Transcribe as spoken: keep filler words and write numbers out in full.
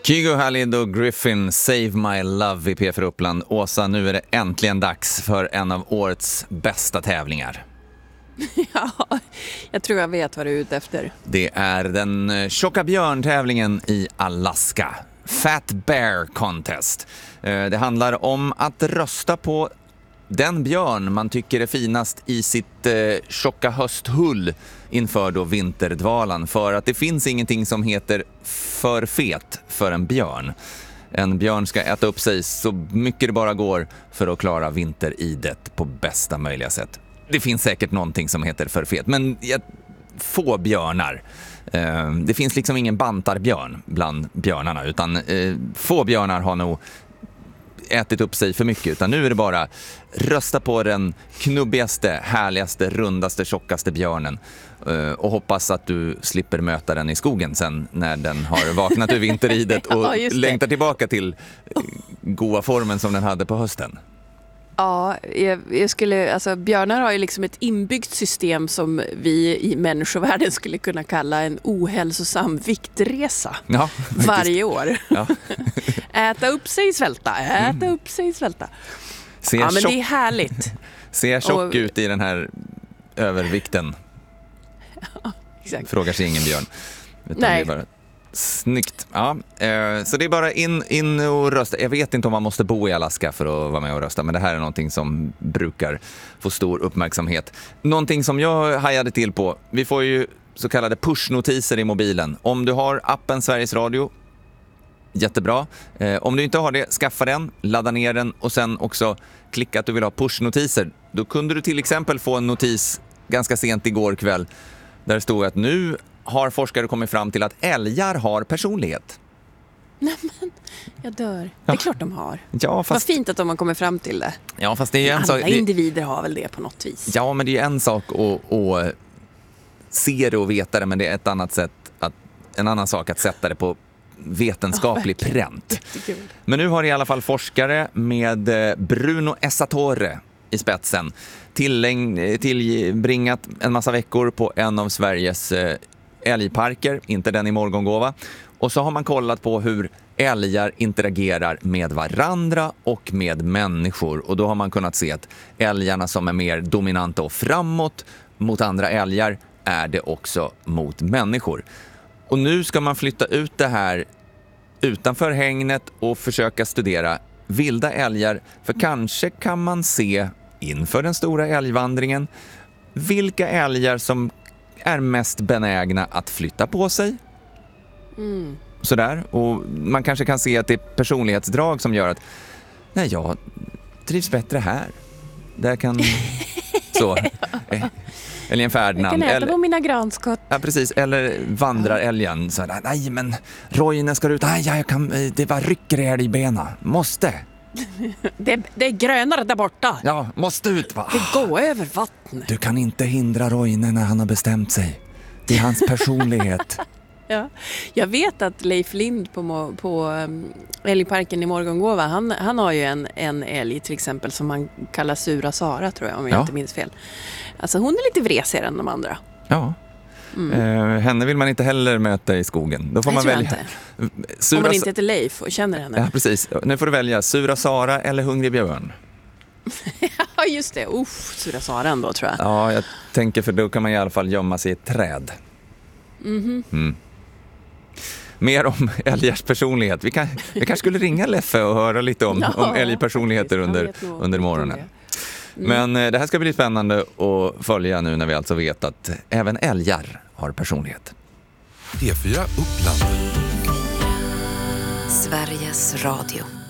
Kygo Halid och Griffin, Save My Love i P fyra Uppland. Åsa, nu är det äntligen dags för en av årets bästa tävlingar. Ja, jag tror jag vet vad du är ute efter. Det är den tjocka björn-tävlingen i Alaska. Fat Bear Contest. Det handlar om att rösta på den björn man tycker är finast i sitt eh, tjocka hösthull inför då vinterdvalan. För att det finns ingenting som heter för fet för en björn. En björn ska äta upp sig så mycket det bara går för att klara vinteridet på bästa möjliga sätt. Det finns säkert någonting som heter för fet, men ja, få björnar. Eh, det finns liksom ingen bantarbjörn bland björnarna, utan eh, få björnar har nog ätit upp sig för mycket, utan nu är det bara rösta på den knubbigaste, härligaste, rundaste, tjockaste björnen och hoppas att du slipper möta den i skogen sen när den har vaknat ur vinteridet och ja, längtar tillbaka till goda formen som den hade på hösten. Ja, jag, jag skulle, alltså björnar har ju liksom ett inbyggt system som vi i människovärlden skulle kunna kalla en ohälsosam viktresa ja, varje år. Ja. Äta upp sig, svälta, äta mm. upp sig, svälta. Ser ja, men tjock, det är härligt. Ser tjock och, ut i den här övervikten? Ja, exakt. Frågar sig ingen björn. Utan nej. Det är bara snyggt. Ja, eh, så det är bara in, in och rösta. Jag vet inte om man måste bo i Alaska för att vara med och rösta, men det här är någonting som brukar få stor uppmärksamhet. Någonting som jag hajade till på. Vi får ju så kallade pushnotiser i mobilen. Om du har appen Sveriges Radio, jättebra. Eh, om du inte har det, skaffa den, ladda ner den och sen också klicka att du vill ha pushnotiser. Då kunde du till exempel få en notis ganska sent igår kväll där det stod att nu har forskare kommit fram till att älgar har personlighet. Nej men, jag dör. Ja. Det är klart de har. Ja, fast... Vad fint att de har kommit fram till det. Ja, fast det är en alla sak... individer har väl det på något vis. Ja, men det är en sak att, att se det och veta det, men det är ett annat sätt att, en annan sak att sätta det på vetenskaplig ja, pränt. Men nu har i alla fall forskare med Bruno Essatore i spetsen tillägn, tillbringat en massa veckor på en av Sveriges älgparker, inte den i Morgongåva. Och så har man kollat på hur älgar interagerar med varandra och med människor. Och då har man kunnat se att älgarna som är mer dominanta och framåt mot andra älgar är det också mot människor. Och nu ska man flytta ut det här utanför hägnet och försöka studera vilda älgar. För kanske kan man se inför den stora älgvandringen vilka älgar som är mest benägna att flytta på sig. Mm. Sådär. Och man kanske kan se att det är personlighetsdrag som gör att nej, jag trivs bättre här. Där kan så eller en Ferdinand. Jag kan äta eller, på mina granskott. Ja, precis. Eller vandrar älgen. Så där, nej, men Roine ska ut. Nej, jag kan, det var rycker i älgbena. Måste. Det, det är grönare där borta. Ja, måste ut. Va? Det går över vattnet. Du kan inte hindra Roine när han har bestämt sig. Det är hans personlighet. Ja, jag vet att Leif Lind på, på um, älgparken i Morgongåva, han, han har ju en, en älg till exempel som man kallar Sura Sara, tror jag, om jag ja. inte minns fel. Alltså hon är lite vresigare än de andra. Ja. Mm. Eh, henne vill man inte heller möta i skogen. Då får Nej, man välja. Sura... Om man inte heter Leif och känner henne. Ja, precis. Nu får du välja Sura Sara eller Hungrig björn. Ja, just det. Uff, Sura Sara ändå, tror jag. Ja, jag tänker för då kan man i alla fall gömma sig i ett träd. Mm-hmm. Mm. Mer om älgars personlighet. Vi, kan, vi kanske skulle ringa Leffe och höra lite om, ja, om älgpersonligheter under, under morgonen. Mm. Men det här ska bli spännande att följa nu när vi alltså vet att även älgar har personlighet. P fyra Uppland. Sveriges Radio.